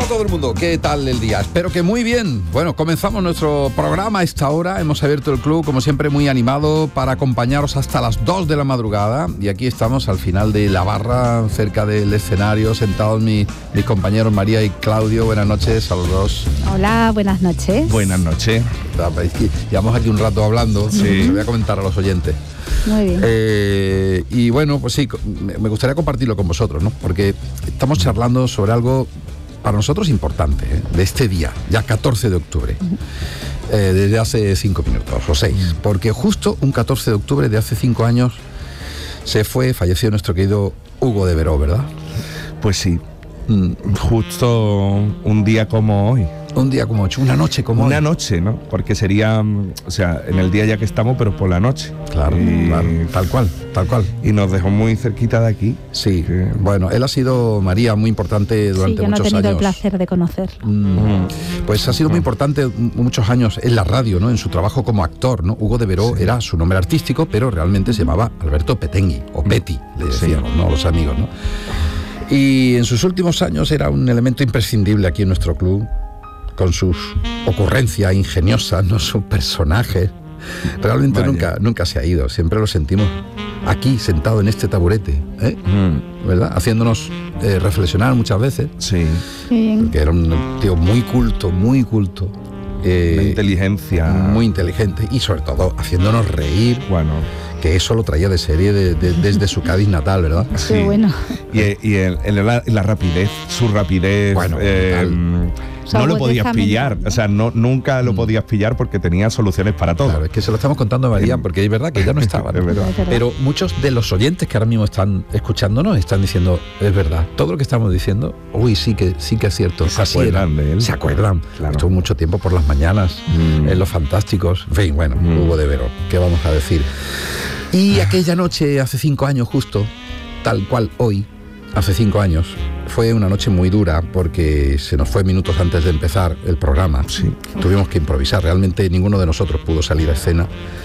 todo el mundo, ¿qué tal el día? Espero que muy bien. Bueno, comenzamos nuestro programa a esta hora. Hemos abierto el club, como siempre, muy animado para acompañaros hasta las 2 de la madrugada. Y aquí estamos al final de la barra, cerca del escenario, sentados mis compañeros María y Claudio. Buenas noches a los dos. Hola, buenas noches. Buenas noches. Llevamos aquí un rato hablando, sí. Se voy a comentar a los oyentes. Muy bien. Y bueno, pues sí, me gustaría compartirlo con vosotros, ¿no? Porque estamos charlando sobre algo para nosotros importante, de este día, ya 14 de octubre, desde hace 5 minutos o 6, porque justo un 14 de octubre de hace 5 años falleció nuestro querido Hugo de Veró, ¿verdad? Pues sí, justo un día como hoy. Un día como hoy, una noche como hoy. Una noche, ¿no? Porque sería, o sea, en el día ya que estamos, pero por la noche. Claro, claro, tal cual. Y nos dejó muy cerquita de aquí. Sí, bueno, él ha sido, María, muy importante durante muchos años. Sí, yo no he tenido el placer de conocerlo. Pues ha sido muy importante muchos años en la radio, ¿no? En su trabajo como actor, ¿no? Hugo de Veró era su nombre artístico, pero realmente se llamaba Alberto Petengui, o Peti, le decíamos, ¿no? Los amigos, ¿no? Y en sus últimos años era un elemento imprescindible aquí en nuestro club, con sus ocurrencias ingeniosas, ¿no? Sus personajes. Realmente nunca se ha ido, siempre lo sentimos aquí, sentado en este taburete, ¿verdad? Haciéndonos reflexionar muchas veces. Sí. Porque era un tío muy culto. Una inteligencia. Muy inteligente y sobre todo haciéndonos reír. Bueno. Que eso lo traía de serie desde su Cádiz natal, ¿verdad? Sí, bueno. Y la rapidez, su rapidez. Bueno, no lo podías pillar, o sea, nunca lo podías pillar porque tenía soluciones para todo. Claro, es que se lo estamos contando a María, porque es verdad que ya no estaba, ¿no? Es verdad. Pero muchos de los oyentes que ahora mismo están escuchándonos están diciendo, es verdad, todo lo que estamos diciendo, sí que es cierto. Se acuerdan de él. Se acuerdan. Claro. Estuvo mucho tiempo por las mañanas, en Los Fantásticos, en fin, bueno, Hugo de Veró, ¿qué vamos a decir? Y aquella noche, hace 5 años justo, tal cual hoy, hace 5 años, fue una noche muy dura porque se nos fue minutos antes de empezar el programa. Sí. Tuvimos que improvisar, realmente ninguno de nosotros pudo salir a escena.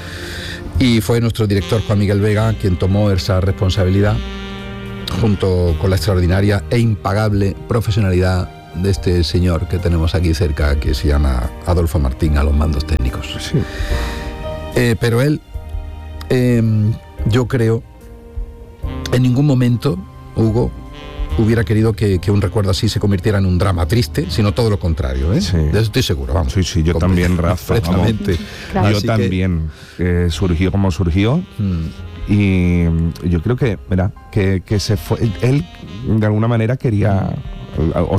Y fue nuestro director Juan Miguel Vega quien tomó esa responsabilidad junto con la extraordinaria e impagable profesionalidad de este señor que tenemos aquí cerca, que se llama Adolfo Martín, a los mandos técnicos. Sí. Pero él, yo creo, en ningún momento, Hugo, hubiera querido que un recuerdo así se convirtiera en un drama triste, sino todo lo contrario, ¿eh? Sí. De eso estoy seguro, vamos. Sí, yo también, Rafa. Perfectamente. Claro. Yo también. Surgió como surgió. Y yo creo que, mira, que se fue. Él, de alguna manera, quería... O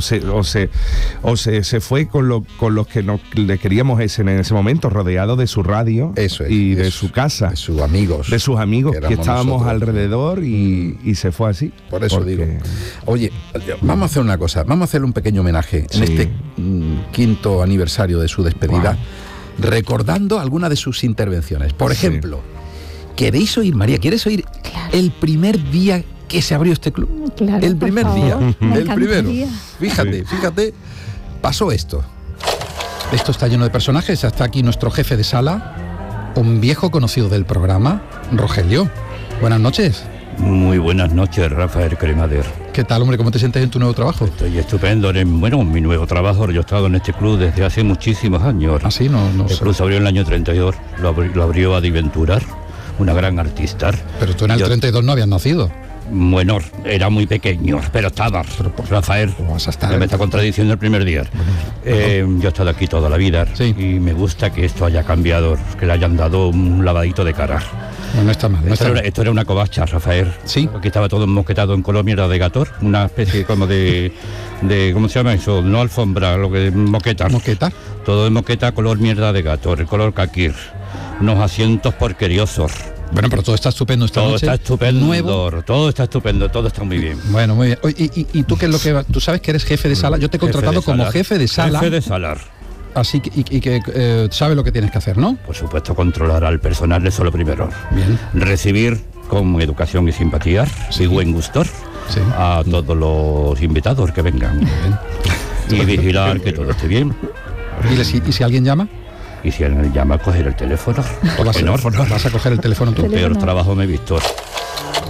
se fue con los que le queríamos en ese momento, rodeado de su radio. Eso es, y de su casa, de sus amigos que estábamos nosotros alrededor y se fue así. Por eso digo, oye, vamos a hacer una cosa, vamos a hacerle un pequeño homenaje en este 5º aniversario de su despedida, recordando alguna de sus intervenciones. Por ejemplo, ¿queréis oír, María, quieres oír el primer día que se abrió este club? Claro, el primer día, el primero. Fíjate, pasó esto. Esto está lleno de personajes. Está aquí nuestro jefe de sala, un viejo conocido del programa, Rogelio. Buenas noches. Muy buenas noches, Rafael Cremader. ¿Qué tal, hombre? ¿Cómo te sientes en tu nuevo trabajo? Estoy estupendo. Mi nuevo trabajo. Yo he estado en este club desde hace muchísimos años. ¿Ah, sí? No el club se abrió en el año 32. Lo abrió Adi Venturar, una gran artista. Pero tú en el 32 no habías nacido. Bueno, era muy pequeño, pero estaba. Rafael, me está contradiciendo el primer día. Yo he estado aquí toda la vida y me gusta que esto haya cambiado, que le hayan dado un lavadito de cara. No está mal. Esto era una covacha, Rafael. Sí. Aquí estaba todo mosquetado en color mierda de gator, una especie como de ¿cómo se llama eso? No alfombra, lo que es moqueta. ¿Moqueta? Todo de moqueta, color mierda de gator, el color caquir. Unos asientos porqueriosos. Bueno, pero todo está estupendo esta noche. Todo está estupendo, nuevo. Todo está estupendo, todo está muy bien. Bueno, muy bien. Oye, ¿y tú qué es lo que tú sabes que eres jefe de sala? Yo te he contratado como jefe de sala. Jefe de salar. Así que sabes lo que tienes que hacer, ¿no? Por supuesto, controlar al personal, eso es lo primero. Bien. Recibir con educación y simpatía y buen gusto a todos los invitados que vengan. Bien. Y vigilar que todo esté bien. ¿Y si alguien llama? Y si alguien llama, coger el teléfono. ¿Vas a coger el teléfono tú? Peor trabajo me he visto.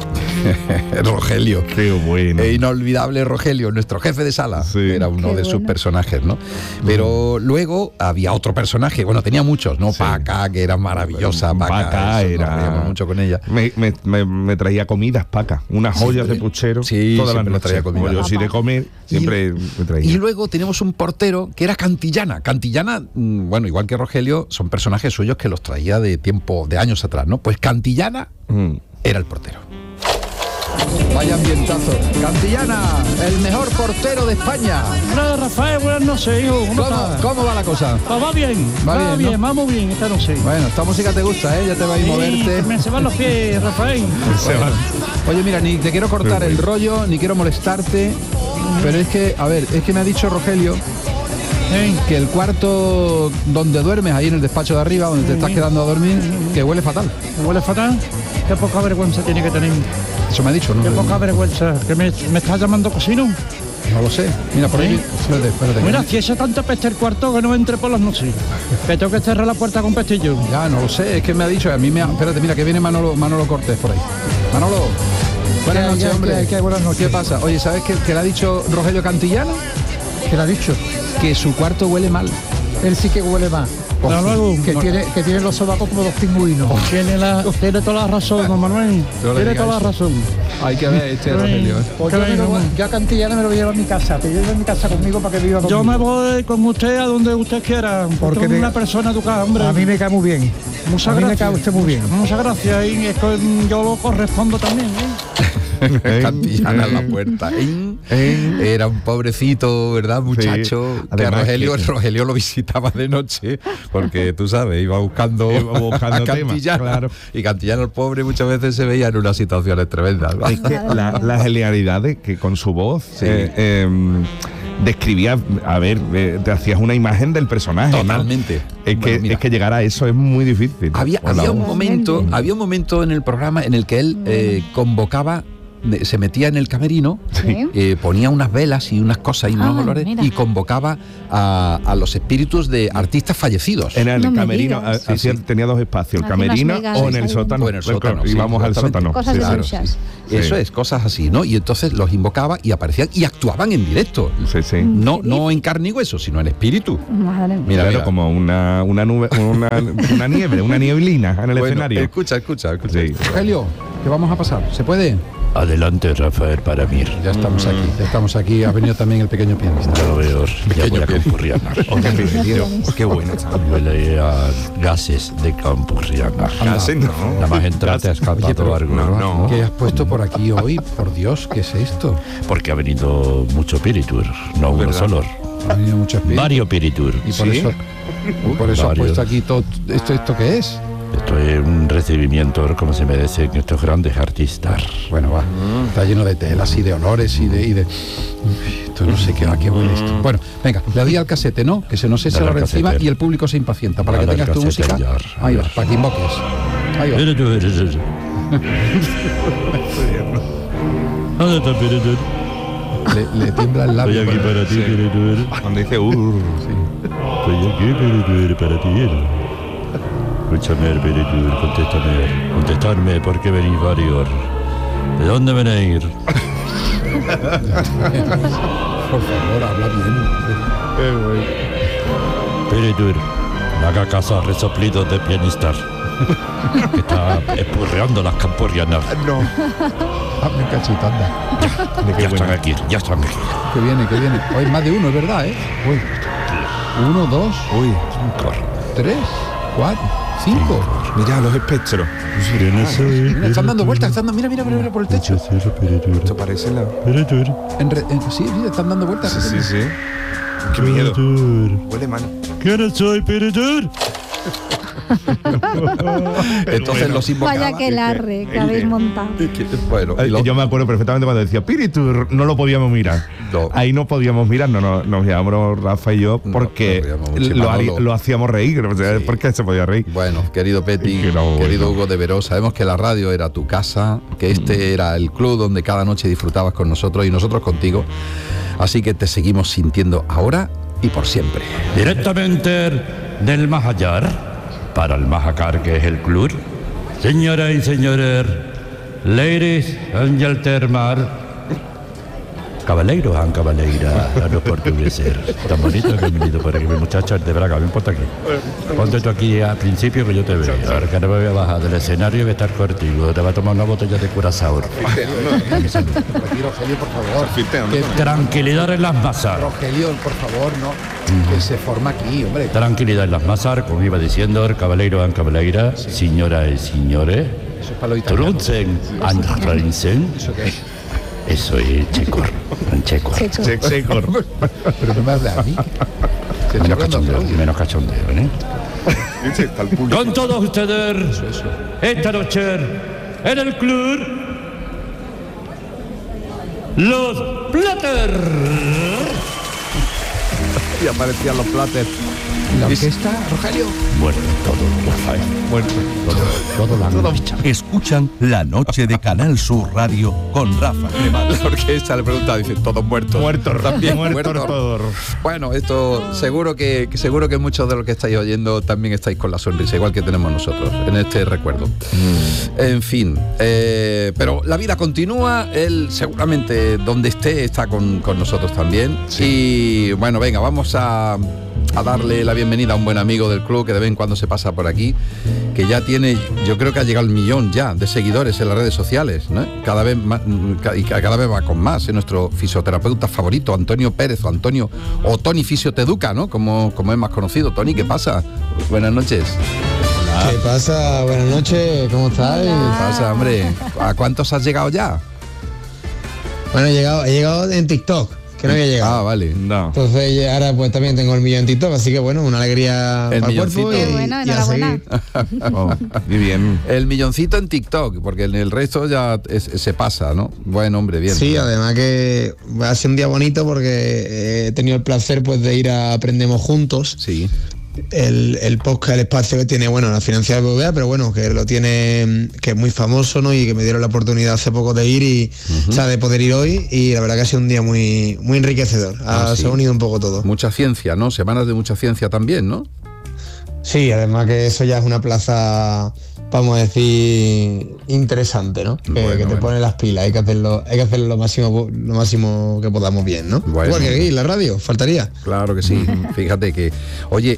Rogelio. Qué bueno. Inolvidable Rogelio, nuestro jefe de sala. Sí. Era uno Qué de sus bueno. personajes, ¿no? Pero luego había otro personaje, bueno, tenía muchos, ¿no? Sí. Paca, que era maravillosa. Paca eso, era... nos reíamos mucho con ella. Me traía comidas, Paca. Unas joyas de puchero. Sí, todas las siempre me noches. traía comida. Como yo soy de comer, siempre me traía. Y luego tenemos un portero que era Cantillana. Cantillana, bueno, igual que Rogelio, son personajes suyos que los traía de tiempo, de años atrás, ¿no? Pues Cantillana era el portero. Vaya ambientazo. Cantillana, el mejor portero de España. Hola, Rafael, buenas noches, hijo. ¿Cómo va la cosa? Pues va bien, Va bien, ¿no? va muy bien esta noche. Bueno, esta música te gusta, ¿eh? Ya te va a ir moverte. Me se van los pies, Rafael. Oye, mira, ni te quiero cortar el rollo, ni quiero molestarte, pero es que, a ver, es que me ha dicho Rogelio que el cuarto donde duermes, ahí en el despacho de arriba, donde te estás quedando a dormir, que huele fatal. ¿Me huele fatal? Qué poca vergüenza tiene que tener. Eso me ha dicho, ¿no? Qué poca vergüenza. ¿Que me estás llamando cocino? No lo sé. Mira, por ahí. Espérate. Mira, si ese tanto peste el cuarto que no entre por las noches. Que tengo que cerrar la puerta con pestillo. Ya, no lo sé, es que me ha dicho, a mí me ha... Espérate, mira, que viene Manolo Cortés por ahí. Manolo, buenas noches, hombre. Buenas noches. ¿Qué pasa? Oye, ¿sabes qué le ha dicho Rogelio Cantillana? ¿Qué le ha dicho? Que su cuarto huele mal. Él sí que huele más. Pero luego, que tiene los sobacos como dos pingüinos. Tiene toda la razón, don Manuel. Tiene toda la razón. Hay que ver Rogelio. Pues yo a Cantillana me lo llevo a mi casa. Te llevo a mi casa conmigo para que viva conmigo. Yo me voy con usted a donde usted quiera. Porque es una persona educada, hombre. A mí me cae muy bien. Muchas gracias. A mí me cae usted muy bien. Muchas gracias. Y es que yo lo correspondo también, Cantillana en la puerta. Era un pobrecito, ¿verdad, muchacho? Sí. Que Además Rogelio lo visitaba de noche, porque tú sabes, iba buscando a Cantillana. Claro. Y Cantillana, el pobre, muchas veces se veía en unas situaciones tremendas. Es que la genialidad de que con su voz describía, a ver, te hacías una imagen del personaje. Totalmente. ¿no? Es que llegar a eso es muy difícil. Había un momento en el programa en el que él convocaba, se metía en el camerino, ponía unas velas y unas cosas y unos olores, y convocaba a los espíritus de artistas fallecidos. En el No me camerino digas. tenía dos espacios, el Hacía camerino unas megas o en el ahí sótano. O en el sótano, sí, íbamos al exactamente. sótano. Cosas de brujas. Eso es, cosas así, ¿no? Y entonces los invocaba y aparecían y actuaban en directo. Sí. No en carne y hueso, sino en espíritu. Madre mía. Mira, Claro, como una nube, una nieve, una nieblina en el bueno, escenario. Escucha. Sí. Rogelio, ¿qué vamos a pasar? ¿Se puede? Adelante, Rafael Paramir. Ya estamos aquí. Ha venido también el pequeño pianista. Ya lo veo, ya huele a Campurriana. Qué bueno. Huele a gases de Campurriana. Gases, no. Nada más entrarte has captado algo. no. ¿Qué has puesto por aquí hoy? Por Dios, ¿qué es esto? Porque ha venido mucho piritur, no uno ¿Verdad? solo. Ha venido mucho espíritu. Varios piritur. Y por eso has varios. puesto aquí todo. ¿Esto qué es? Esto es un recibimiento, como se merecen estos grandes artistas. Bueno, va. Está lleno de telas y de olores y de... Uf, esto no sé a qué huele esto. Bueno, venga, le doy al casete, ¿no? Que se nos eche Dale ahora al encima casete. y el público se impacienta. Para que Dale al tengas tu casete, música. ya. Ahí va, para que invoques. Ahí va. ¿Dónde está piritur? Le tiembla el labio. Estoy aquí para ti, piritur. Cuando dice Estoy aquí, piritur, para ti. Escúchame, piritur, contéstame, ¿por qué venís varios? ¿De dónde venís? Por favor, habla bien. Piritur, no haga caso a resoplidos de pianistas. Que está espurreando las campurrianas. no. Hazme un cachito, anda. Ya están aquí, ya están aquí. Que viene. Hoy más de uno, es verdad, ¿eh? Uy. 1, 2, 3, 4, 5. Mira los espectros. Mira, están dando vueltas, mira por el techo. Esto parece la... Sí, están dando vueltas. Sí. Qué miedo. Huele mal. ¿Quién soy, piritur? Entonces los invocaba. Vaya que larre que habéis montado. Bueno, Yo me acuerdo perfectamente cuando decía Piritur, no lo podíamos mirar. No. Ahí no podíamos mirar, nos llevábamos Rafa y yo porque lo hacíamos reír. O sea, ¿por qué se podía reír? Bueno, querido Peti, Que no, querido bueno. Hugo de Veró, sabemos que la radio era tu casa, que este era el club donde cada noche disfrutabas con nosotros y nosotros contigo. Así que te seguimos sintiendo ahora y por siempre. Directamente del Mahallar para el Mahacar, que es el club. Señoras y señores, Ladies and gentlemen, caballeros and caballeras, no portugueses. Tan bonito que he venido por aquí, mi muchacho de Braga, ven ponte aquí. Ponte tú aquí al principio que yo te veo. Ahora que no me voy a bajar del escenario y voy a estar contigo. Te va a tomar una botella de Curazao. Rogelio, por favor. Tranquilidad en las masas. Rogelio, por favor, no. Que se forma aquí, hombre. Tranquilidad en las masas, como iba diciendo, caballero and caballeira, señoras y señores. Eso es para lo italiano. Trunzen and Reinsen. ¿Eso qué es? Eso es Checor. Pero no me hablas a mí. Menos cachondeo, ¿eh? Con todos ustedes, esta noche, en el club, los Platters. Y aparecían los Platters. ¿La orquesta, Rogelio? Muerto todo, Rafael. Muerto. Todo la noche. Escuchan La Noche de Canal Sur Radio con Rafa Cremades. La orquesta le pregunta, dice, todos muertos. Muertos también. Muertos todos. Bueno, esto seguro que muchos de los que estáis oyendo también estáis con la sonrisa, igual que tenemos nosotros en este recuerdo. En fin, pero la vida continúa, él seguramente donde esté está con nosotros también. Sí. Y bueno, venga, vamos a darle la bienvenida a un buen amigo del club que de vez en cuando se pasa por aquí, que ya tiene, yo creo que ha llegado al 1.000.000 ya de seguidores en las redes sociales, ¿no? Cada vez más, y cada vez va con más. Es nuestro fisioterapeuta favorito, Antonio Pérez, o Tony Fisioteduca, ¿no? Como es más conocido. Tony, ¿qué pasa? Buenas noches. Hola. ¿Qué pasa? Buenas noches, ¿cómo estás? ¿Qué pasa, hombre? ¿A cuántos has llegado ya? Bueno, he llegado en TikTok, que no había llegado. Ah, vale. No. Entonces ahora pues también tengo el 1.000.000 en TikTok, así que bueno, una alegría para el cuerpo Qué bueno, enhorabuena. Muy bien. El 1.000.000 en TikTok, porque en el resto ya se pasa, ¿no? Bueno, hombre, bien. Sí, además que va a ser un día bonito porque he tenido el placer pues de ir a Aprendemos Juntos. Sí. El podcast, el espacio que tiene, bueno, la financiera de BBVA, pero bueno, que lo tiene, que es muy famoso, ¿no? Y que me dieron la oportunidad hace poco de ir y, o sea, de poder ir hoy, y la verdad que ha sido un día muy, muy enriquecedor. Sí. Se ha unido un poco todo. Mucha ciencia, ¿no? Semanas de mucha ciencia también, ¿no? Sí, además que eso ya es una plaza, vamos a decir, interesante, ¿no? Que te pone las pilas, hay que hacerlo lo máximo que podamos bien, ¿no? Bueno. Igual que aquí, la radio, faltaría. Claro que sí. Fíjate que, oye,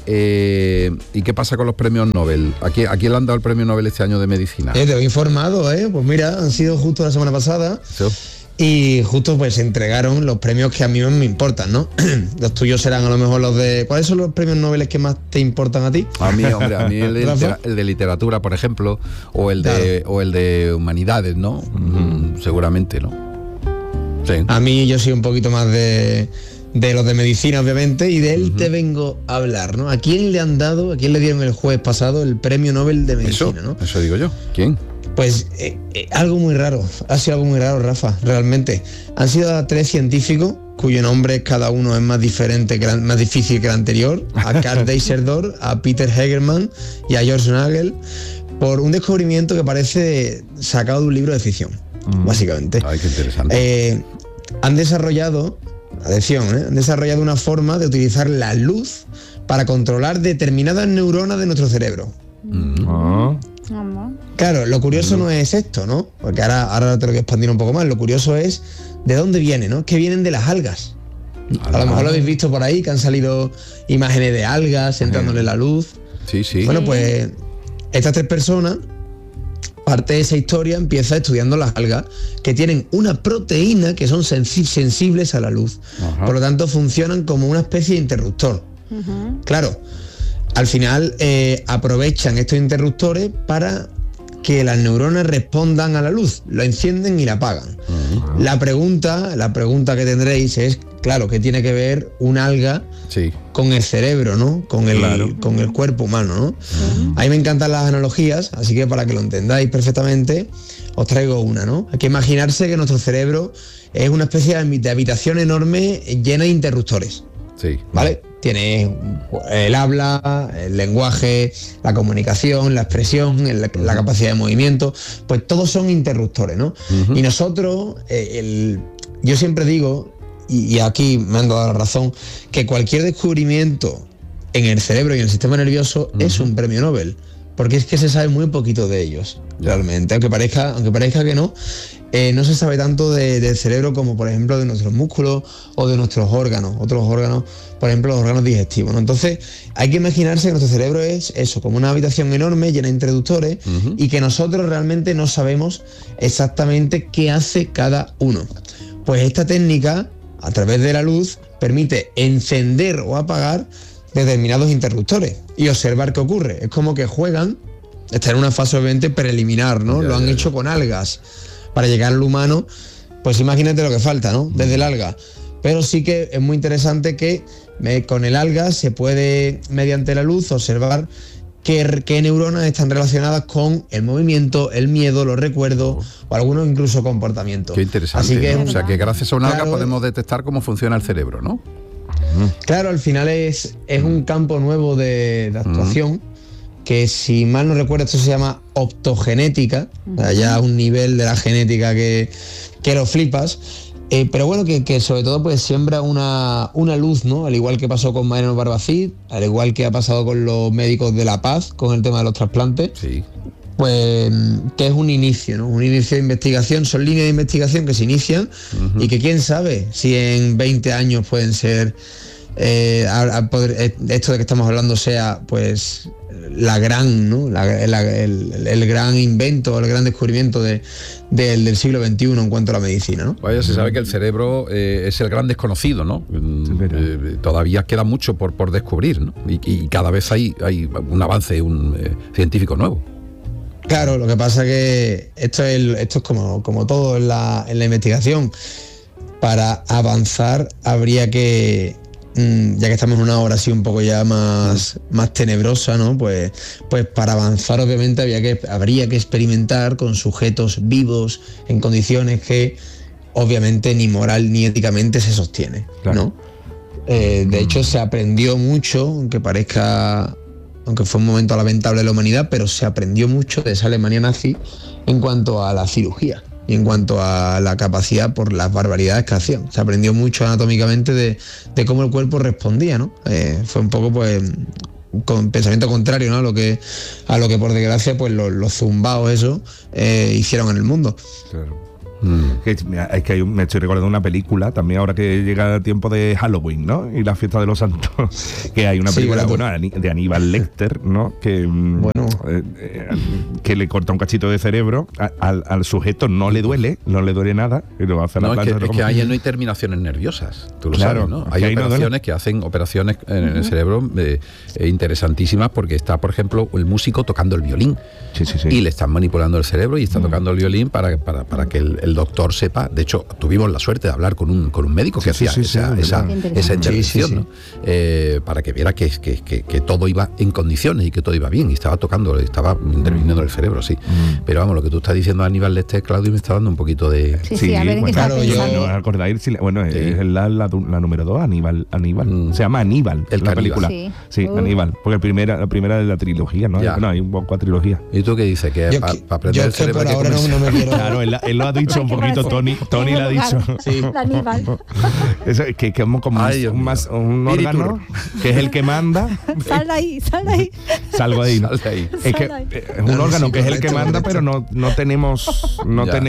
¿y qué pasa con los premios Nobel? ¿A quién le han dado el premio Nobel este año de medicina? Te he informado, pues mira, han sido justo la semana pasada. Sí. Y justo pues se entregaron los premios que a mí más me importan, ¿no? Los tuyos serán a lo mejor los de... ¿Cuáles son los premios Nobel que más te importan a ti? A mí, hombre, el de literatura, por ejemplo, o el de humanidades, ¿no? Seguramente, ¿no? Sí. A mí yo soy un poquito más de los de medicina, obviamente, y de él te vengo a hablar, ¿no? ¿A quién le dieron el jueves pasado el premio Nobel de medicina, ¿no? Eso digo yo. ¿Quién? Pues algo muy raro, ha sido algo muy raro, Rafa, realmente. Han sido a 3 científicos cuyo nombre cada uno es más difícil que el anterior, a Carl Deiserdorf, a Peter Hegerman y a George Nagel, por un descubrimiento que parece sacado de un libro de ficción, básicamente. Ay, qué interesante. Han desarrollado, han desarrollado una forma de utilizar la luz para controlar determinadas neuronas de nuestro cerebro. Claro, lo curioso no es esto, ¿no? Porque ahora te lo voy a expandir un poco más. Lo curioso es de dónde viene, ¿no? Que vienen de las algas. A lo mejor lo habéis visto por ahí, que han salido imágenes de algas entrándole la luz. Sí, sí. Bueno, pues estas 3 personas, parte de esa historia empieza estudiando las algas, que tienen una proteína que son sensibles a la luz. Ajá. Por lo tanto, funcionan como una especie de interruptor. Claro, al final aprovechan estos interruptores para que las neuronas respondan a la luz, lo encienden y la apagan. La pregunta que tendréis es, claro, ¿qué tiene que ver un alga con el cerebro, ¿no? Con el cuerpo humano, ¿no? A mí me encantan las analogías, así que para que lo entendáis perfectamente, os traigo una, ¿no? Hay que imaginarse que nuestro cerebro es una especie de habitación enorme llena de interruptores. Sí. ¿Vale? Tiene el habla, el lenguaje, la comunicación, la expresión, la capacidad de movimiento, pues todos son interruptores, ¿no? Y nosotros, yo siempre digo, y aquí me han dado la razón, que cualquier descubrimiento en el cerebro y en el sistema nervioso es un premio Nobel. porque es que se sabe muy poquito de ellos, realmente. Aunque parezca que no, no se sabe tanto del cerebro como, por ejemplo, de nuestros músculos o de nuestros órganos, otros órganos, por ejemplo, los órganos digestivos, ¿no? Entonces, hay que imaginarse que nuestro cerebro es eso, como una habitación enorme llena de interruptores, y que nosotros realmente no sabemos exactamente qué hace cada uno. Pues esta técnica, a través de la luz, permite encender o apagar determinados interruptores y observar qué ocurre. Es como que juegan, está en una fase obviamente preliminar, ¿no? Lo han hecho con algas. Para llegar al humano, pues imagínate lo que falta, ¿no? Desde el alga. Pero sí que es muy interesante que con el alga se puede, mediante la luz, observar qué neuronas están relacionadas con el movimiento, el miedo, los recuerdos o algunos incluso comportamientos. Qué interesante. Así que, ¿no? O sea, que gracias a un alga podemos detectar cómo funciona el cerebro, ¿no? Claro, al final es un campo nuevo de actuación, que si mal no recuerdo esto se llama optogenética, ya un nivel de la genética que lo flipas, pero bueno, que sobre todo pues siembra una luz, ¿no? Al igual que pasó con Mariano Barbacid, al igual que ha pasado con los médicos de La Paz, con el tema de los trasplantes, pues que es un inicio, ¿no? Un inicio de investigación, son líneas de investigación que se inician y que quién sabe si en 20 años pueden ser, esto de que estamos hablando sea pues la gran, ¿no? el gran invento, el gran descubrimiento del siglo XXI en cuanto a la medicina, ¿no? Vaya, se sabe que el cerebro es el gran desconocido, ¿no? Todavía queda mucho por descubrir, ¿no? Y cada vez hay un avance científico nuevo. Claro, lo que pasa que esto es como todo en la investigación. Para avanzar habría que, ya que estamos en una hora así un poco ya más tenebrosa, ¿no? Pues para avanzar obviamente habría que experimentar con sujetos vivos en condiciones que obviamente ni moral ni éticamente se sostiene, ¿no? De hecho se aprendió mucho, aunque fue un momento lamentable de la humanidad, pero se aprendió mucho de esa Alemania nazi en cuanto a la cirugía y en cuanto a la capacidad por las barbaridades que hacían. Se aprendió mucho anatómicamente de cómo el cuerpo respondía, ¿no? Fue un poco pues con pensamiento contrario, ¿no? a lo que por desgracia pues los zumbaos eso hicieron en el mundo. Claro. Es que me estoy recordando una película también ahora que llega tiempo de Halloween, ¿no? Y la fiesta de los santos, que hay una película de Aníbal Lecter, ¿no? Que le corta un cachito de cerebro al sujeto, no le duele nada y lo hace a la plancha. Es que ahí no hay terminaciones nerviosas, tú lo sabes, ¿no? Hay operaciones que hacen operaciones en el cerebro interesantísimas, porque está, por ejemplo, el músico tocando el violín y le están manipulando el cerebro y está tocando el violín para que el doctor sepa. De hecho, tuvimos la suerte de hablar con un médico que hacía esa intervención, ¿no? Para que viera que todo iba en condiciones y que todo iba bien, y estaba interviniendo el cerebro, pero vamos, lo que tú estás diciendo, Aníbal Lecter, Claudio, me está dando un poquito de... a ver, bueno, claro, ¿no acordáis? Bueno, es la número 2, Aníbal. Se llama Aníbal, la película. Aníbal, porque la primera de la trilogía, ¿no? Bueno, hay un poco de trilogía. ¿Y tú qué dices? Que para aprender el cerebro por ahora no me quiero... Claro, él lo ha dicho un poquito, Tony lo ha dicho. Aníbal. Que como un órgano que es el que manda. Sal de ahí. Salgo de ahí. Es que es un órgano que es el que manda, pero no tenemos.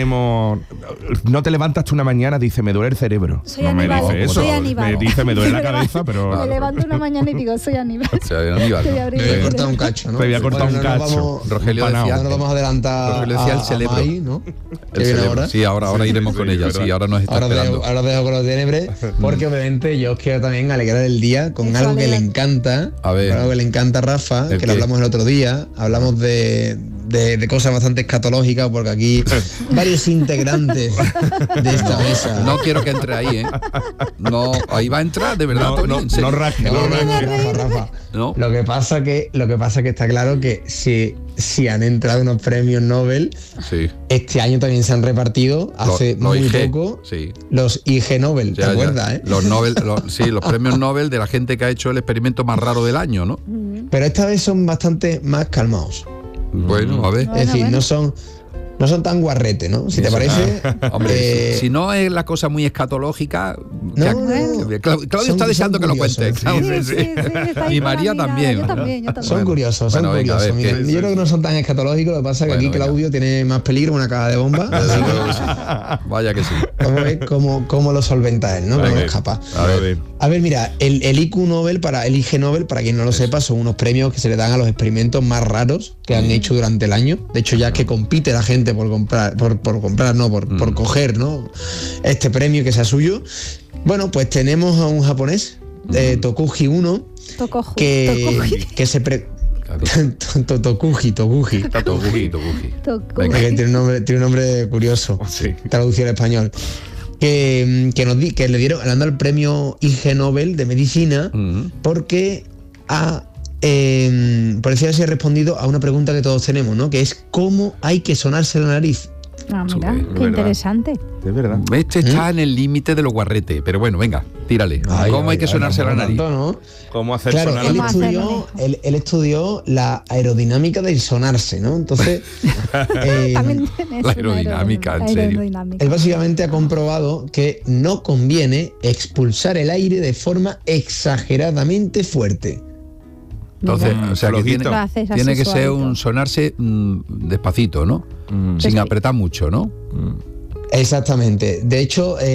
No te levantas tú una mañana y dices, me duele el cerebro. Soy Aníbal. Me dice eso. Soy Aníbal. Me dice, me duele la cabeza, pero. Me levanto una mañana y digo, soy Aníbal. Me voy a cortar un cacho, ¿no? Te voy a cortar un cacho. Rogelio decía, no nos vamos a adelantar. Rogelio decía el cerebro. Mai, ¿no? El cerebro. Sí, ahora iremos con ella. Sí, ahora nos está esperando. Ahora dejo con los tenebres, porque obviamente yo os quiero también alegrar el día con algo que le encanta. Algo que le encanta a Rafa, que lo hablamos el otro día. Hablamos de cosas bastante escatológicas, porque aquí varios integrantes de esta mesa. No quiero que entre ahí, ¿eh? No, ahí va a entrar, de verdad, Tony. No rasque. Rafa. No. Lo que pasa que está claro que si han entrado unos premios Nobel, este año también se han repartido hace muy poco los IG Nobel, ¿te acuerdas? Los Nobel, los premios Nobel de la gente que ha hecho el experimento más raro del año, ¿no? Pero esta vez son bastante más calmados. Bueno, a ver. Es decir, no son no son tan guarretes, ¿no? Si te parece. Hombre, si no es la cosa muy escatológica. Claudio está deseando que lo cuente. Y María también. Yo también. Son curiosos, son curiosos. Yo creo que no son tan escatológicos, lo que pasa es que aquí Claudio tiene más peligro una caja de bombas. Vaya que sí. Vamos a ver cómo lo solventa él, ¿no? Cómo lo escapa. A ver, mira, el IG Nobel, para quien no lo sepa, son unos premios que se le dan a los experimentos más raros que han hecho durante el año. De hecho, ya es que compite la gente por coger, ¿no? Este premio que sea suyo. Bueno, pues tenemos a un japonés, Tokuji 1, que se Tokuji. Tiene un nombre curioso, traducido al español. Que le dieron, le han dado el premio IG Nobel de Medicina porque por decir así, ha respondido a una pregunta que todos tenemos, ¿no? Que es ¿cómo hay que sonarse la nariz? Mira, qué interesante. Es verdad. Este está en el límite de los guarretes, pero bueno, venga, tírale. ¿Cómo hay que sonarse la nariz? ¿No? ¿Cómo hacer sonar la nariz? Él estudió la aerodinámica del sonarse, ¿no? Entonces, la aerodinámica, en serio. Él básicamente ha comprobado que no conviene expulsar el aire de forma exageradamente fuerte. Entonces, o sea, que tiene que ser un sonarse despacito, ¿no? Sin apretar mucho, ¿no? Exactamente. De hecho, a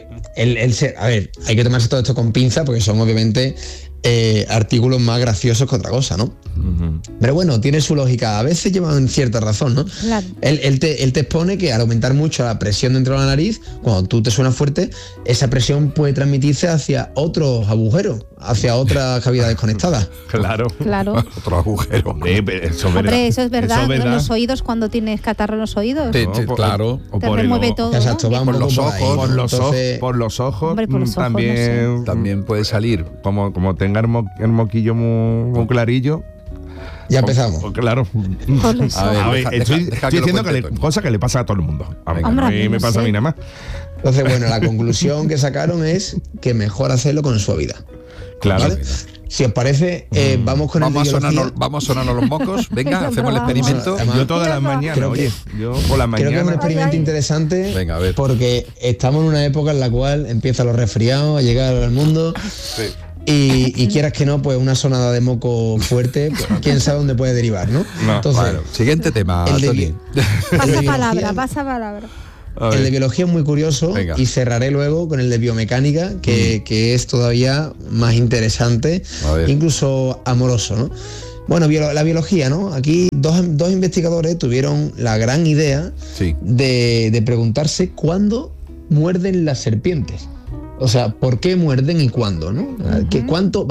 ver, hay que tomarse todo esto con pinza porque son obviamente artículos más graciosos que otra cosa, ¿no? Pero bueno, tiene su lógica. A veces llevan cierta razón, ¿no? Claro. Él te expone que al aumentar mucho la presión dentro de la nariz, cuando tú te suenas fuerte, esa presión puede transmitirse hacia otros agujeros, hacia otras cavidades conectadas. Claro. Otro agujero. Hombre, eso es verdad. En los oídos, cuando tienes catarro en los oídos. Claro. Te remueve todo. Exacto, ¿no? por los ojos. Por los ojos. Hombre, por los ojos, no sé. También puede salir. Como tenga el moquillo muy clarillo. Ya empezamos. Claro. A ver, estoy diciendo cosa que le pasa a todo el mundo. A mí me pasa a mí nada más. Entonces, bueno, la conclusión que sacaron es que mejor hacerlo con suavidad. Claro. ¿Vale? Si os parece, vamos a sonarnos los mocos. Venga, hacemos el experimento. Yo todas las mañanas, yo por la mañana. Creo que es un experimento interesante. Venga, a ver. Porque estamos en una época en la cual empiezan los resfriados a llegar al mundo. Sí. Y quieras que no, pues una sonada de moco fuerte, pues, quién sabe dónde puede derivar, ¿no? Entonces, bueno, siguiente tema, Tony. Pasa palabra. El de biología es muy curioso. Venga. Y cerraré luego con el de biomecánica, que es todavía más interesante, incluso amoroso, ¿no? Bueno, la biología, ¿no? Aquí dos investigadores tuvieron la gran idea de preguntarse cuándo muerden las serpientes. O sea, ¿por qué muerden y cuándo, no? ¿Cuánto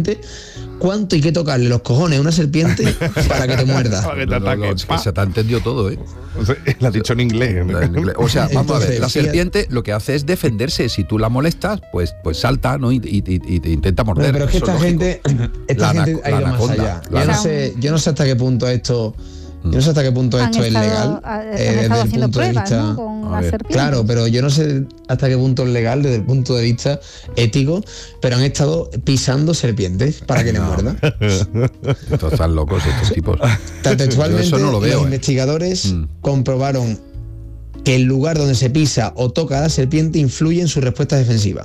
hay que tocarle los cojones a una serpiente para que te muerda? Se te ha entendido todo, ¿eh? Lo has dicho en inglés. O sea, vamos a ver, la serpiente lo que hace es defenderse. Si tú la molestas, pues salta, ¿no? Y te intenta morder. Pero es que esta gente ha ido más allá. Yo no sé hasta qué punto esto... Yo no sé hasta qué punto esto es legal. Han estado haciendo pruebas, ¿no? Con la serpiente. Claro, pero yo no sé hasta qué punto es legal desde el punto de vista ético, pero han estado pisando serpientes para que le muerdan. Estos están locos estos tipos. Textualmente, los investigadores comprobaron que el lugar donde se pisa o toca a la serpiente influye en su respuesta defensiva.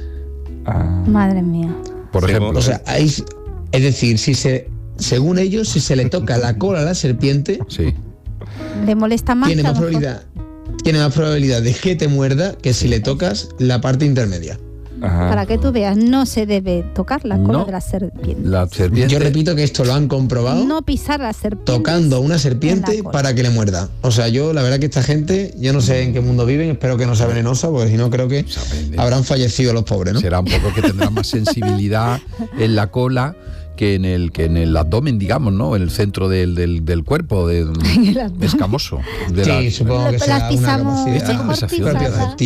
Madre mía. Por ejemplo. O sea, es decir, según ellos, si se le toca la cola a la serpiente, le molesta más. Tiene más probabilidad de que te muerda que si le tocas la parte intermedia. Para que tú veas, no se debe tocar la cola de la serpiente. Yo repito que esto lo han comprobado. No pisar la serpiente. Tocando a una serpiente para que le muerda. O sea, yo la verdad que esta gente, yo no sé en qué mundo viven, espero que no sea venenosa, porque si no creo que habrán fallecido los pobres, ¿no? Será un poco que tendrán más sensibilidad en la cola que en el abdomen, digamos, ¿no? En el centro del cuerpo, escamoso. Supongo que las pisamos. Esta conversación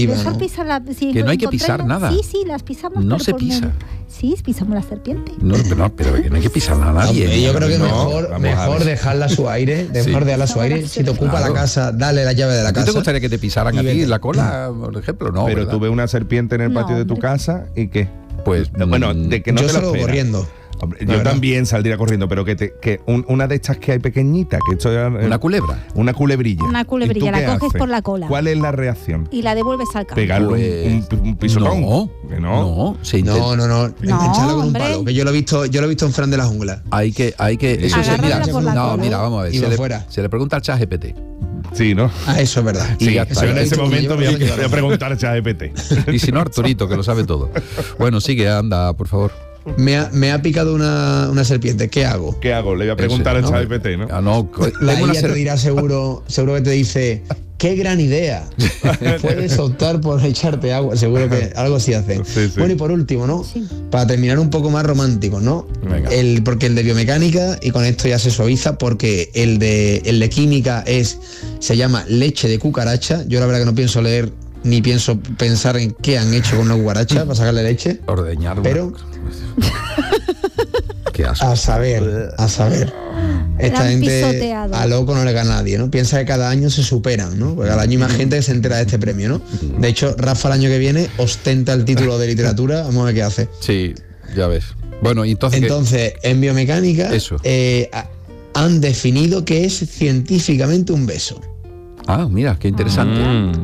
que no hay que pisar nada. Sí, las pisamos. No se pisa. Sí, pisamos la serpiente. Pero que no hay que pisarla a nadie. Yo creo que mejor dejarla a su aire, dejarla a su aire. Si te ocupa la casa, dale la llave de la casa. ¿Te gustaría que te pisaran a ti la cola, por ejemplo? No. Pero tú ves una serpiente en el patio de tu casa y ¿qué? Pues bueno, de que no yo te lo salgo corriendo. Hombre, yo también saldría corriendo, pero que una de estas que hay pequeñita, que esto es una culebra. Una culebrilla. Una culebrilla, la coges por la cola. ¿Cuál es la reacción? Y la devuelves al campo. Pegarle un pisotón. No. No. Engancharla con un palo. Que yo lo he visto en Fran de la Jungla. Hay que eso se mira. Mira, vamos a ver. Y se le pregunta al ChatGPT. Sí, ¿no? Eso es verdad. Sí, en ese momento voy a preguntar a ChatGPT. Y si no, Arturito, que lo sabe todo. Bueno, sigue, anda, por favor. Me ha picado una serpiente. ¿Qué hago? ¿Qué hago? Le voy a preguntar al ChatGPT, ¿no? La IA te dirá seguro que te dice, ¡qué gran idea! Puedes optar por echarte agua. Seguro que algo así hace. Sí. Bueno, y por último, ¿no? Sí. Para terminar un poco más romántico, ¿no? Porque el de biomecánica, y con esto ya se suaviza, porque el de química se llama leche de cucaracha. Yo la verdad que no pienso leer ni pienso pensar en qué han hecho con una cucaracha para sacarle leche. Ordeñar. Pero qué asco. A saber. Esta gente a loco no le gana a nadie, ¿no? Piensa que cada año se superan, ¿no? Porque cada año hay más gente que se entera de este premio, ¿no? De hecho, Rafa el año que viene ostenta el título de literatura. Vamos a ver qué hace. Sí, ya ves. Bueno, entonces en biomecánica han definido que es científicamente un beso. Ah, mira, qué interesante.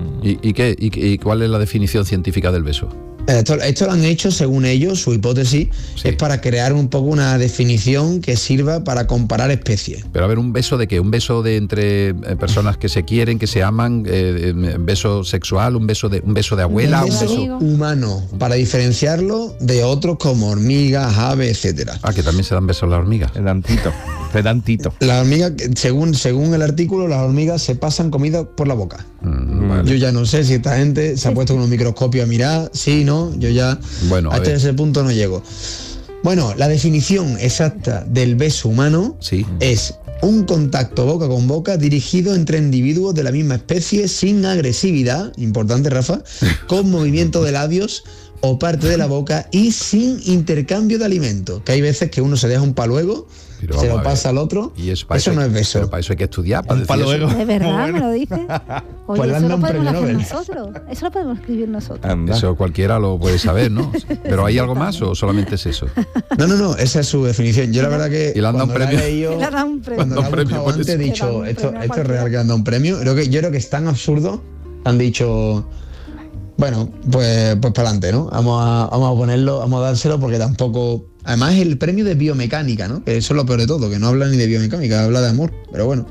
¿Y cuál es la definición científica del beso? Esto lo han hecho, según ellos, su hipótesis es para crear un poco una definición que sirva para comparar especies. Pero a ver, ¿un beso de qué? ¿Un beso de entre personas que se quieren, que se aman? ¿Beso sexual? ¿Un beso de abuela? Un beso humano, para diferenciarlo de otros como hormigas, aves, etcétera. Ah, que también se dan besos las hormigas. Pedantito. Las hormigas, según el artículo, las hormigas se pasan comida por la boca. Vale. Yo ya no sé si esta gente se ha puesto con un microscopio a mirar, sí, ¿no? Yo ya hasta ese punto no llego. Bueno, la definición exacta del beso humano es un contacto boca con boca dirigido entre individuos de la misma especie sin agresividad, importante Rafa, con movimiento de labios o parte de la boca y sin intercambio de alimentos. Que hay veces que uno se deja un paluego, se lo pasa al otro, y eso no es beso. Pero para eso hay que estudiar, para decir eso. ¿De verdad me lo dices? Oye, pues eso lo podemos hacer nosotros. Eso lo podemos escribir nosotros. Eso cualquiera lo puede saber, ¿no? ¿Pero hay algo más o solamente es eso? No, esa es su definición. Yo la verdad que ¿y le han dado un premio? Cuando la he buscado antes he dicho, esto es real que le han dado un premio. Yo creo que es tan absurdo, han dicho... Bueno, pues para adelante, ¿no? Vamos a ponerlo, vamos a dárselo porque tampoco... Además es el premio de biomecánica, ¿no? Que eso es lo peor de todo, que no habla ni de biomecánica, habla de amor, pero bueno.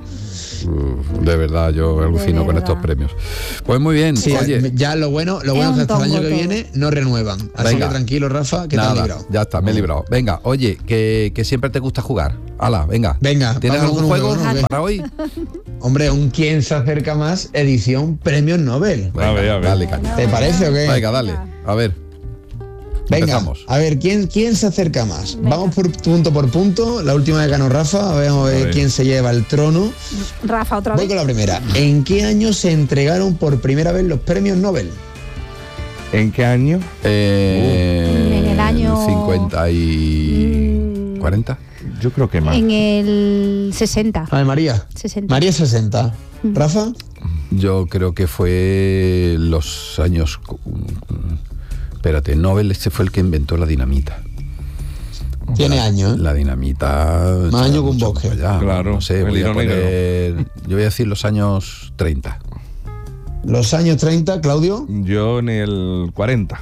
De verdad, yo alucino con estos premios. Pues muy bien. Sí, oye, ya lo bueno es que hasta el año que viene no renuevan. Así que tranquilo, Rafa, que te has librado. Ya está, me he librado. Venga, oye, que siempre te gusta jugar. Hala, venga. ¿Tienes algún juego para hoy? Hombre, ¿quién se acerca más? Edición Premios Nobel. Venga, a ver. Dale, caña. ¿Te parece o qué? Venga, dale. A ver. Venga, empezamos. A ver, ¿quién se acerca más? Venga. Vamos punto por punto. La última vez ganó Rafa. Vamos a ver quién se lleva el trono. Rafa, otra vez. Voy con la primera. ¿En qué año se entregaron por primera vez los premios Nobel? ¿En qué año? En el año 50 y 40. Yo creo que más. En el 60. A ver, María. 60. María 60. ¿Rafa? Yo creo que fue los años... Espérate, Nobel fue el que inventó la dinamita. Tiene años, ¿eh? La dinamita... Más años que un bosque. Claro. No sé, yo voy a decir los años 30. ¿Los años 30, Claudio? Yo en el 40.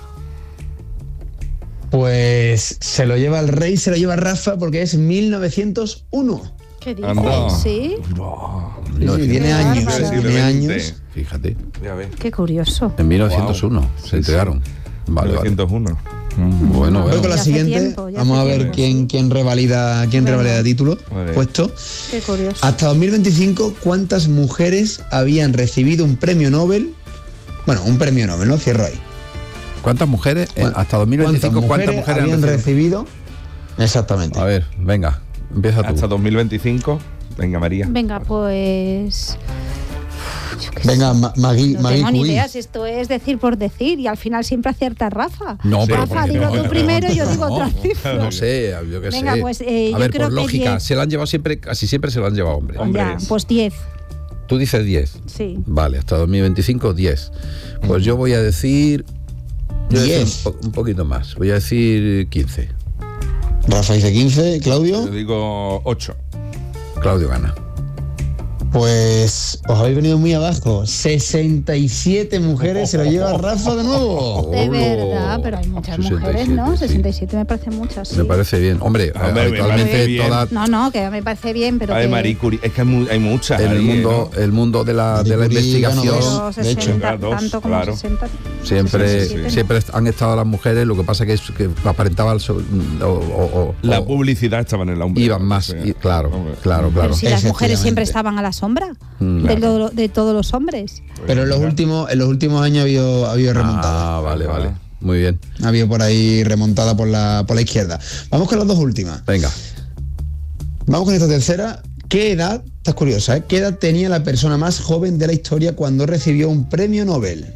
Pues se lo lleva el rey, se lo lleva Rafa, porque es 1901. ¿Qué dices? ¿Sí? Sí, tiene años. Tiene años. Fíjate. Qué curioso. En 1901 se entregaron. Vale, 1901. Bueno. Voy con la siguiente. Vamos a ver quién revalida título puesto. Qué curioso. Hasta 2025, ¿cuántas mujeres habían recibido un premio Nobel? Bueno, un premio Nobel, ¿no? Cierro ahí. ¿Cuántas mujeres? Hasta 2025, ¿cuántas mujeres habían recibido? Exactamente. A ver, venga, empieza tú. Hasta 2025. Venga, María. Venga, pues... Venga, Magui. No tengo ni idea si esto es decir por decir y al final siempre acierta Rafa. No, pero Rafa, digo tú primero y yo digo otra cifra. No sé, yo qué sé. Venga, pues a yo ver, creo por lógica, 10. se la han llevado siempre, casi siempre se la han llevado hombres. Ya, pues 10. Tú dices 10. Sí. Vale, hasta 2025, 10. Pues yo voy a decir... 10. Un poquito más. Voy a decir 15. Rafa dice 15, Claudio. Yo digo 8. Claudio gana. Pues os habéis venido muy abajo. 67 mujeres se lo lleva Rafa de nuevo. De verdad, pero hay muchas mujeres, ¿no? 67 me parece muchas. Sí. Me parece bien. Hombre, habitualmente todas. No, que me parece bien, pero. Hay Marie Curie, es que hay muchas. El mundo de la investigación. De hecho, tanto como claro. 60. Siempre han estado las mujeres, lo que pasa que aparentaba la publicidad estaba en el hombre. Iban más, claro. Pero si las mujeres siempre estaban a la sombra de todos los hombres. Pero en los últimos años ha habido remontada. Vale. Muy bien. Ha habido por ahí remontada por la izquierda. Vamos con las dos últimas. Venga. Vamos con esta tercera. ¿Qué edad, estás curiosa, ¿qué edad tenía la persona más joven de la historia cuando recibió un premio Nobel?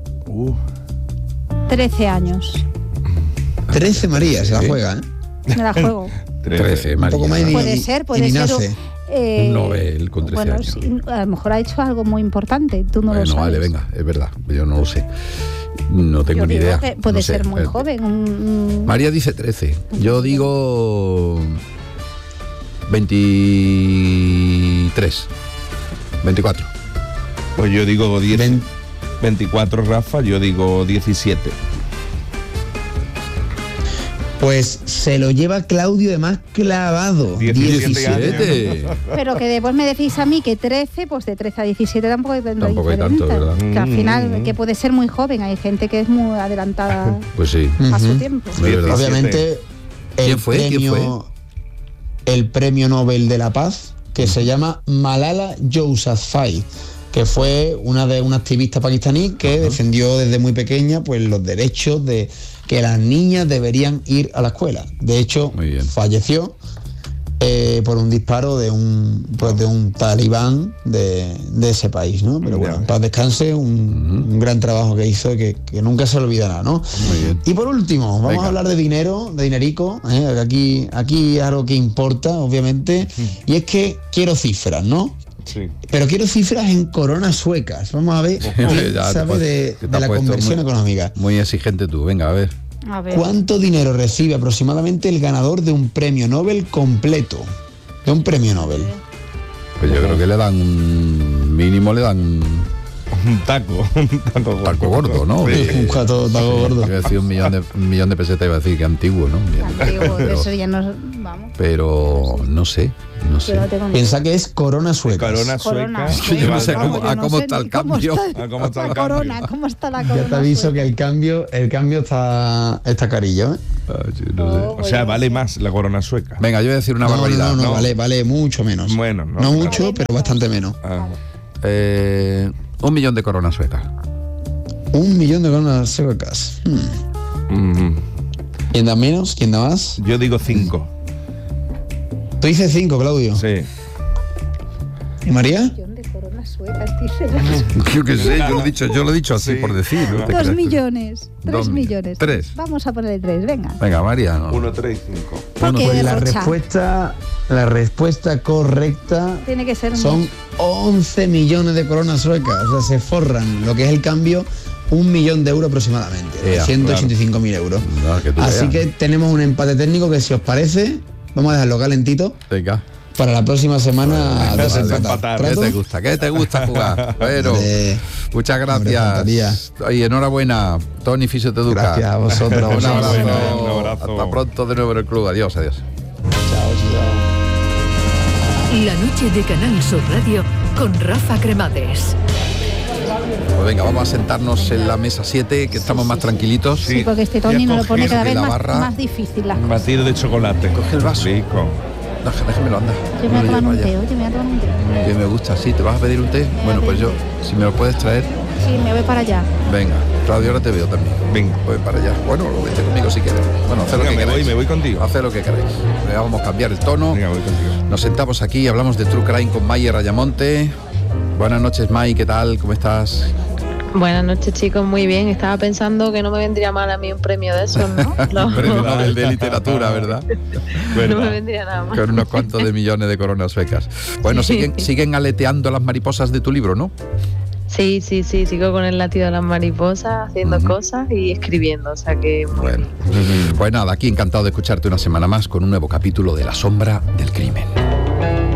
13 años. 13, María, se la juega, ¿eh? Me la juego. 13, María. Un poco más puede ser. Un Nobel con 13 años. Sí, a lo mejor ha hecho algo muy importante, tú no lo sabes. Vale, venga, es verdad, yo no lo sé. No tengo ni idea. Puede ser muy joven. María dice 13. Yo digo 23. 24. Pues yo digo 10. 24, Rafa, yo digo 17. Pues se lo lleva Claudio de más clavado. 17. Pero que después me decís a mí que 13, pues de 13 a 17 tampoco hay tanta diferencia. Tanto, ¿verdad? Que al final, que puede ser muy joven, hay gente que es muy adelantada pues sí. a su tiempo. Obviamente, ¿Quién fue? El premio Nobel de la Paz, que se llama Malala Yousafzai, que fue una activista pakistaní que defendió desde muy pequeña pues los derechos de que las niñas deberían ir a la escuela. De hecho, falleció por un disparo de un talibán de ese país, ¿no? Pero bueno, en paz descanse, un gran trabajo que hizo que nunca se olvidará, ¿no? Y por último, vamos a hablar de dinero, de dinerico, aquí es algo que importa, obviamente, y es que quiero cifras, ¿no? Sí. Pero quiero cifras en coronas suecas. Vamos a ver quién sabe de la conversión económica. Muy exigente tú, venga, a ver. ¿Cuánto dinero recibe aproximadamente el ganador de un premio Nobel completo? De un premio Nobel. Pues yo creo que le dan, mínimo le dan un taco gordo, ¿no? Sí. Un taco gordo. Iba a decir un millón de pesetas, iba a decir que antiguo, ¿no? Antiguo, eso ya no vamos. Pero no sé. Piensa que es corona sueca. Corona sueca. Yo no sé cómo está el cambio. ¿Cómo está la corona? Ya te aviso que el cambio está carillo, ¿eh? O sea, vale más la corona sueca. Venga, yo voy a decir una barbaridad. No, vale mucho menos. Bueno, no mucho, pero bastante menos. 1 millón de coronas suecas. 1 millón de coronas suecas. ¿Quién da menos? ¿Quién da más? Yo digo 5. Tú dices 5, Claudio. Sí. ¿Y María? 1 millón de coronas suecas, dice. Yo qué sé, yo lo he dicho así por decir. ¿No? 2 millones. 3 millones. 3. Vamos a ponerle 3, venga. Venga, María. 1, 3 y 5. Pues la respuesta correcta tiene que ser son 11 millones de coronas suecas. O sea, se forran lo que es el cambio 1 millón de euros aproximadamente. 185.000 euros. Así que tenemos un empate técnico que, si os parece, vamos a dejarlo calentito. Venga. Para la próxima semana desempatar. ¿Qué te gusta jugar? Bueno, muchas gracias. Y enhorabuena, Tony Fisioteduca. Gracias a vosotros. Un abrazo. Hasta pronto de nuevo en el club. Adiós. Chao. La noche de Canal Sur Radio con Rafa Cremades. Pues venga, vamos a sentarnos en la mesa 7, que estamos más tranquilitos. Sí, porque este Tony nos lo pone cada vez más difícil. Batido de chocolate. Coge el vaso. Rico. Déjamelo, anda. Yo me voy a tomar un té, Que me gusta, sí. ¿Te vas a pedir un té? Bueno, pues yo, si me lo puedes traer. Sí, me voy para allá. Venga, Claudio, ahora te veo también. Venga. Voy para allá. Bueno, vete conmigo si quieres. Bueno, haz lo que queráis. Me voy contigo. Haz lo que queráis. Vamos a cambiar el tono. Venga, voy contigo. Nos sentamos aquí, hablamos de True Crime con Mayer Ayamonte. Buenas noches, May, ¿qué tal? ¿Cómo estás? Buenas noches, chicos, muy bien. Estaba pensando que no me vendría mal a mí un premio de esos, ¿no? Un premio Nobel de literatura, ¿verdad? No me vendría nada mal. Con unos cuantos de millones de coronas suecas. Bueno, siguen aleteando las mariposas de tu libro, ¿no? Sí, sigo con el latido de las mariposas, haciendo cosas y escribiendo, o sea que... Bueno, pues nada, aquí encantado de escucharte una semana más con un nuevo capítulo de La sombra del crimen.